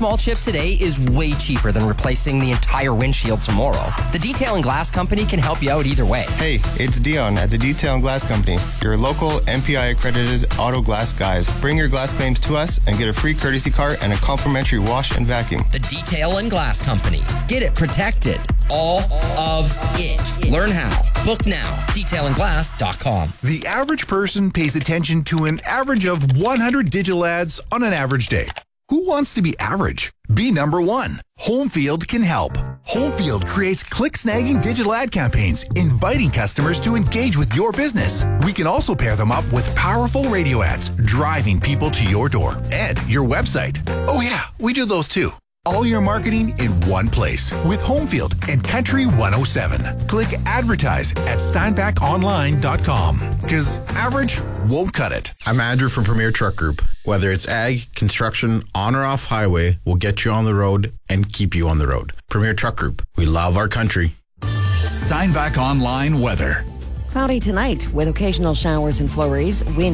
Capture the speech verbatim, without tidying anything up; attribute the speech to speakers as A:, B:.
A: small chip today is way cheaper than replacing the entire windshield tomorrow. The Detail and Glass Company can help you out either way.
B: Hey, it's Dion at the Detail and Glass Company, your local M P I accredited auto glass guys. Bring your glass claims to us and get a free courtesy car and a complimentary wash and vacuum.
A: The Detail and Glass Company. Get it protected. All of it. Learn how. Book now. detail and glass dot com.
C: The average person pays attention to an average of one hundred digital ads on an average day. Who wants to be average? Be number one. Homefield can help. Homefield creates click-snagging digital ad campaigns, inviting customers to engage with your business. We can also pair them up with powerful radio ads, driving people to your door and your website. Oh yeah, we do those too. All your marketing in one place with Homefield and Country one oh seven. Click advertise at steinbach online dot com because average won't cut it.
D: I'm Andrew from Premier Truck Group. Whether it's ag, construction, on or off highway, we'll get you on the road and keep you on the road. Premier Truck Group. We love our country.
E: Steinbach Online weather.
F: Cloudy tonight with occasional showers and flurries. Wind